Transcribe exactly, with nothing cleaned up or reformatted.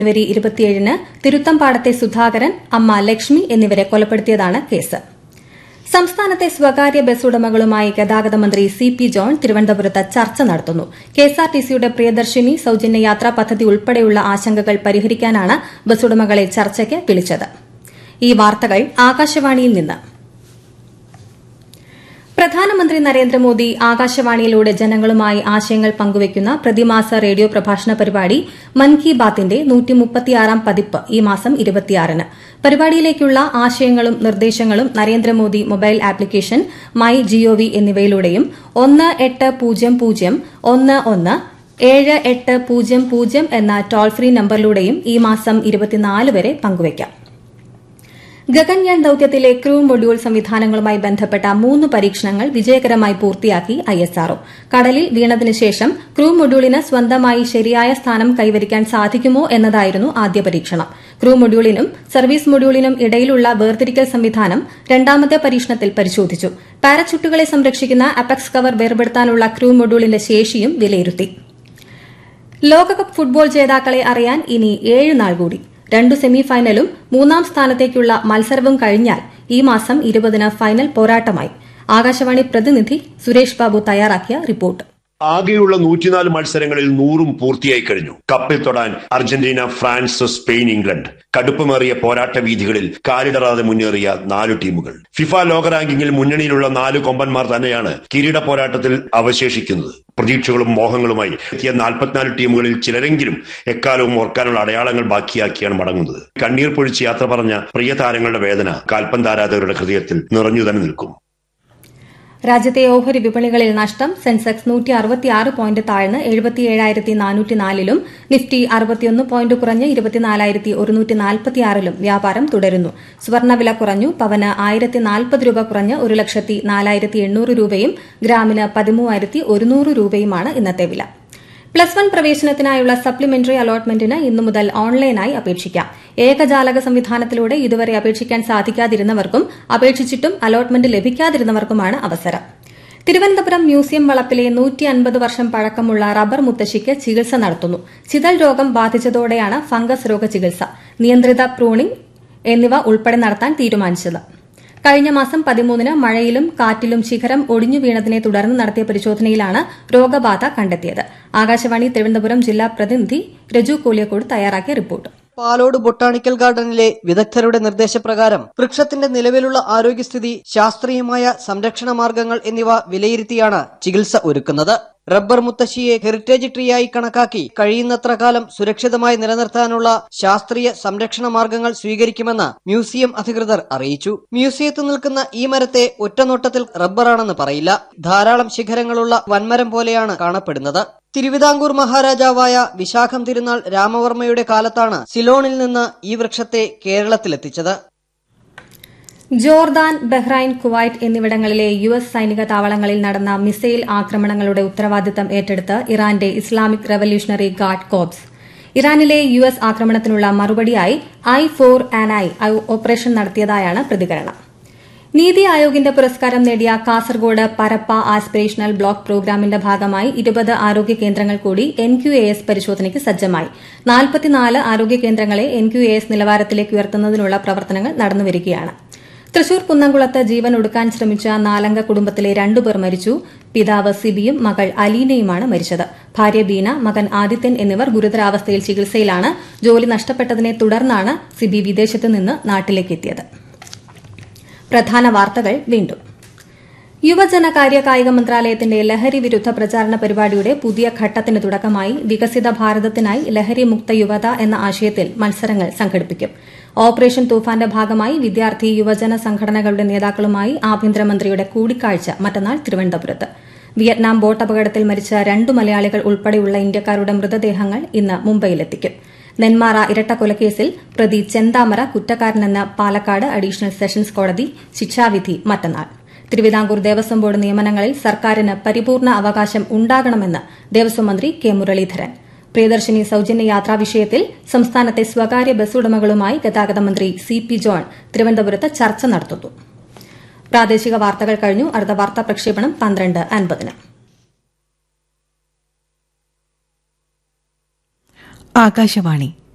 ജനുവരി ഇരുപത്തിയേഴിന് തിരുത്തമ്പാടത്തെ സുധാകരൻ, അമ്മ ലക്ഷ്മി എന്നിവരെ കൊലപ്പെടുത്തിയതാണ് കേസ്. സംസ്ഥാനത്തെ സ്വകാര്യ ബസ് ഉടമകളുമായി ഗതാഗത മന്ത്രി സി പി ജോൺ തിരുവനന്തപുരത്ത് ചർച്ച നടത്തുന്നു. കെഎസ്ആർടിസിയുടെ പ്രിയദർശിനി സൌജന്യ യാത്രാ പദ്ധതി ഉൾപ്പെടെയുള്ള ആശങ്കകൾ പരിഹരിക്കാനാണ് ബസ് ഉടമകളെ ചർച്ചയ്ക്ക് വിളിച്ചത്. ഈ വാർത്തകൾ ആകാശവാണിയിൽ നിന്ന്. പ്രധാനമന്ത്രി നരേന്ദ്രമോദി ആകാശവാണിയിലൂടെ ജനങ്ങളുമായി ആശയങ്ങൾ പങ്കുവയ്ക്കുന്ന പ്രതിമാസ റേഡിയോ പ്രഭാഷണ പരിപാടി മൻ കി ബാത്തിന്റെ നൂറ്റിമുപ്പത്തിയാറാം പതിപ്പ് ഈ മാസം ഇരുപത്തിയാറിന്. പരിപാടിയിലേക്കുള്ള ആശയങ്ങളും നിർദ്ദേശങ്ങളും Narendra Modi mobile application, my G O V എന്നിവയിലൂടെയും ഒന്ന് എട്ട് പൂജ്യം പൂജ്യം ഒന്ന് ഒന്ന് ഏഴ് എട്ട് പൂജ്യം പൂജ്യം എന്ന ടോൾ ഫ്രീ നമ്പറിലൂടെയും ഈ മാസം ഇരുപത്തിനാല് വരെ പങ്കുവയ്ക്കാം. ഗഗൻയാൻ ദൌത്യത്തിലെ ക്രൂ മൊഡ്യൂൾ സംവിധാനങ്ങളുമായി ബന്ധപ്പെട്ട മൂന്ന് പരീക്ഷണങ്ങൾ വിജയകരമായി പൂർത്തിയാക്കി ഐഎസ്ആർഒ. കടലിൽ വീണതിന് ശേഷം ക്രൂ മൊഡ്യൂളിന് സ്വന്തമായി ശരിയായ സ്ഥാനം കൈവരിക്കാൻ സാധിക്കുമോ എന്നതായിരുന്നു ആദ്യ പരീക്ഷണം. ക്രൂ മൊഡ്യൂളിനും സർവീസ് മൊഡ്യൂളിനും ഇടയിലുള്ള വേർതിരിക്കൽ സംവിധാനം രണ്ടാമത്തെ പരീക്ഷണത്തിൽ പരിശോധിച്ചു. പാരച്യൂട്ടുകളെ സംരക്ഷിക്കുന്ന അപെക്സ് കവർ വേർപെടുത്താനുള്ള ക്രൂ മൊഡ്യൂളിന്റെ ശേഷിയും വിലയിരുത്തി. ലോകകപ്പ് ഫുട്ബോൾ ജേതാക്കളെ അറിയാൻ ഇനി ഏഴ് നാൾ കൂടി. രണ്ടു സെമി ഫൈനലും മൂന്നാം സ്ഥാനത്തേക്കുള്ള മത്സരവും കഴിഞ്ഞാൽ ഈ മാസം ഇരുപതിന് ഫൈനൽ പോരാട്ടമായി. ആകാശവാണി പ്രതിനിധി സുരേഷ് ബാബു തയ്യാറാക്കിയ റിപ്പോർട്ട്. ആകെയുള്ള നൂറ്റിനാല് മത്സരങ്ങളിൽ നൂറും പൂർത്തിയായി കഴിഞ്ഞു. കപ്പിൽ തൊടാൻ അർജന്റീന, ഫ്രാൻസ്, സ്പെയിൻ, ഇംഗ്ലണ്ട്. കടുപ്പമേറിയ പോരാട്ട വീഥികളിൽ കാലിടറാതെ മുന്നേറിയ നാലു ടീമുകൾ. ഫിഫ ലോക റാങ്കിങ്ങിൽ മുന്നണിയിലുള്ള നാല് കൊമ്പന്മാർ തന്നെയാണ് കിരീട പോരാട്ടത്തിൽ അവശേഷിക്കുന്നത്. പ്രതീക്ഷകളും മോഹങ്ങളുമായി എത്തിയ നാൽപ്പത്തിനാല് ടീമുകളിൽ ചിലരെങ്കിലും എക്കാലവും ഓർക്കാനുള്ള അടയാളങ്ങൾ ബാക്കിയാക്കിയാണ് മടങ്ങുന്നത്. കണ്ണീർ പൊഴിച്ച് യാത്ര പറഞ്ഞ പ്രിയ താരങ്ങളുടെ വേദന കാൽപന്താരാധകരുടെ ഹൃദയത്തിൽ നിറഞ്ഞു തന്നെ നിൽക്കും. രാജ്യത്തെ ഓഹരി വിപണികളിൽ നഷ്ടം. സെൻസെക്സ് നൂറ്റി അറുപത്തിയാറ് പോയിന്റ് താഴ്ന്ന് എഴുപത്തിയേഴായിരത്തി നാനൂറ്റിനാലിലും നിഫ്റ്റി അറുപത്തിയൊന്ന് പോയിന്റ് കുറഞ്ഞ് ഇരുപത്തിനാലായിരത്തി ഒരുന്നൂറ്റി നാൽപ്പത്തിയാറിലും വ്യാപാരം തുടരുന്നു. സ്വർണ്ണവില കുറഞ്ഞു. പവന് ആയിരത്തി നാൽപ്പത് രൂപ കുറഞ്ഞ് ഒരു ലക്ഷത്തി നാലായിരത്തി എണ്ണൂറ് രൂപയും ഗ്രാമിന് പതിമൂവായിരത്തി ഒരുന്നൂറ് രൂപയുമാണ് ഇന്നത്തെ വില. പ്ലസ് വൺ പ്രവേശനത്തിനായുള്ള സപ്ലിമെന്ററി അലോട്ട്മെന്റിന് ഇന്നു മുതൽ ഓൺലൈനായി അപേക്ഷിക്കാം. ഏകജാലക സംവിധാനത്തിലൂടെ ഇതുവരെ അപേക്ഷിക്കാൻ സാധിക്കാതിരുന്നവർക്കും അപേക്ഷിച്ചിട്ടും അലോട്ട്മെന്റ് ലഭിക്കാതിരുന്നവർക്കുമാണ് അവസരം. തിരുവനന്തപുരം മ്യൂസിയം വളപ്പിലെ നൂറ്റി അൻപത് വർഷം പഴക്കമുള്ള റബ്ബർ മുത്തശ്ശിക്ക് ചികിത്സ നടത്തുന്നു. ചിതൽ രോഗം ബാധിച്ചതോടെയാണ് ഫംഗസ് രോഗ ചികിത്സ, നിയന്ത്രിത പ്രൂണിംഗ് എന്നിവ ഉൾപ്പെടെ നടത്താൻ തീരുമാനിച്ചത്. കഴിഞ്ഞ മാസം പതിമൂന്നിന് മഴയിലും കാറ്റിലും ശിഖരം ഒടിഞ്ഞു വീണതിനെ തുടർന്ന് നടത്തിയ പരിശോധനയിലാണ് രോഗബാധ കണ്ടെത്തിയത്. ആകാശവാണി തിരുവനന്തപുരം ജില്ലാ പ്രതിനിധി രജു കോലിയക്കോട് തയ്യാറാക്കിയ റിപ്പോർട്ട്. പാലോട് ബൊട്ടാണിക്കൽ ഗാർഡനിലെ വിദഗ്ധരുടെ നിർദ്ദേശപ്രകാരം വൃക്ഷത്തിന്റെ നിലവിലുള്ള ആരോഗ്യസ്ഥിതി, ശാസ്ത്രീയമായ സംരക്ഷണ മാർഗങ്ങൾ എന്നിവ വിലയിരുത്തിയാണ് ചികിത്സ ഒരുക്കുന്നത്. റബ്ബർ മുത്തശ്ശിയെ ഹെറിറ്റേജ് ട്രീയായി കണക്കാക്കി കഴിയുന്നത്ര കാലം സുരക്ഷിതമായി നിലനിർത്താനുള്ള ശാസ്ത്രീയ സംരക്ഷണ മാർഗങ്ങൾ സ്വീകരിക്കുമെന്ന് മ്യൂസിയം അധികൃതർ അറിയിച്ചു. മ്യൂസിയത്തിൽ നിൽക്കുന്ന ഈ മരത്തെ ഒറ്റനോട്ടത്തിൽ റബ്ബറാണെന്ന് പറയില്ല. ധാരാളം ശിഖരങ്ങളുള്ള വൻമരം പോലെയാണ് കാണപ്പെടുന്നത്. തിരുവിതാംകൂർ മഹാരാജാവായ വിശാഖം തിരുനാൾ രാമവർമ്മയുടെ കാലത്താണ് സിലോണിൽ നിന്ന് ഈ വൃക്ഷത്തെ കേരളത്തിലെത്തിച്ചത്. ജോർദാൻ, ബഹ്റൈൻ, കുവൈറ്റ് എന്നിവിടങ്ങളിലെ യു എസ് സൈനിക താവളങ്ങളിൽ നടന്ന മിസൈൽ ആക്രമണങ്ങളുടെ ഉത്തരവാദിത്തം ഏറ്റെടുത്ത് ഇറാന്റെ ഇസ്ലാമിക് റവല്യൂഷണറി ഗാർഡ് കോർപ്സ്. ഇറാനിലെ യു എസ് ആക്രമണത്തിനുള്ള മറുപടിയായി I four and I operation നടത്തിയതായാണ് പ്രതികരണം. നീതി ആയോഗിന്റെ പുരസ്കാരം നേടിയ കാസർഗോഡ് പരപ്പ ആസ്പിറേഷണൽ ബ്ലോക്ക് പ്രോഗ്രാമിന്റെ ഭാഗമായി ഇരുപത് ആരോഗ്യ കേന്ദ്രങ്ങൾ കൂടി എൻ ക്യു എ എസ് പരിശോധനയ്ക്ക് സജ്ജമായി. നാൽപ്പത്തിനാല് ആരോഗ്യ കേന്ദ്രങ്ങളെ എൻ ക്യു എ എസ് നിലവാരത്തിലേക്ക് ഉയർത്തുന്നതിനുള്ള പ്രവർത്തനങ്ങൾ നടന്നുവരികയാണ്. തൃശൂർ കുന്നംകുളത്ത് ജീവൻ ഒടുക്കാൻ ശ്രമിച്ച നാലംഗ കുടുംബത്തിലെ രണ്ടുപേർ മരിച്ചു. പിതാവ് സിബിയും മകൾ അലീനയുമാണ് മരിച്ചത്. ഭാര്യ ബീന, മകൻ ആദിത്യൻ എന്നിവർ ഗുരുതരാവസ്ഥയിൽ ചികിത്സയിലാണ്. ജോലി നഷ്ടപ്പെട്ടതിനെ തുടർന്നാണ് സിബി വിദേശത്ത് നിന്ന് നാട്ടിലേക്കെത്തിയത്. പ്രധാന വാർത്തകൾ വീണ്ടും. യുവജനകാര്യ കായിക മന്ത്രാലയത്തിന്റെ ലഹരി വിരുദ്ധ പ്രചാരണ പരിപാടിയുടെ പുതിയ ഘട്ടത്തിന് തുടക്കമായി വികസിത ഭാരതത്തിനായി ലഹരി മുക്ത യുവത എന്ന ആശയത്തിൽ മത്സരങ്ങൾ സംഘടിപ്പിക്കും. ഓപ്പറേഷൻ തൂഫാന്റെ ഭാഗമായി വിദ്യാർത്ഥി യുവജന സംഘടനകളുടെ നേതാക്കളുമായി ആഭ്യന്തരമന്ത്രിയുടെ കൂടിക്കാഴ്ച മറ്റന്നാൾ തിരുവനന്തപുരത്ത്. വിയറ്റ്നാം ബോട്ട് അപകടത്തിൽ മരിച്ച രണ്ടു മലയാളികൾ ഉൾപ്പെടെയുള്ള ഇന്ത്യക്കാരുടെ മൃതദേഹങ്ങൾ ഇന്ന് മുംബൈയിലെത്തിക്കും. നെന്മാറ ഇരട്ടക്കൊലക്കേസിൽ പ്രതി ചെന്താമര കുറ്റക്കാരനെന്ന് പാലക്കാട് അഡീഷണൽ സെഷൻസ് കോടതി. ശിക്ഷാവിധി മറ്റന്നാൾ. തിരുവിതാംകൂർ ദേവസ്വം ബോർഡ് നിയമനങ്ങളിൽ സർക്കാരിന് പരിപൂർണ അവകാശം ഉണ്ടാകണമെന്ന് ദേവസ്വം മന്ത്രി കെ മുരളീധരൻ. പ്രിയദർശിനി സൌജന്യ യാത്രാ വിഷയത്തിൽ സംസ്ഥാനത്തെ സ്വകാര്യ ബസ് ഉടമകളുമായി ഗതാഗത മന്ത്രി സി പി ജോൺ തിരുവനന്തപുരത്ത് ചർച്ച നടത്തുന്നു. പ്രാദേശിക വാർത്തകൾ കഴിഞ്ഞു. അടുത്ത വാർത്താ പ്രക്ഷേപണം പന്ത്രണ്ട് അൻപതിന്. ആകാശവാണി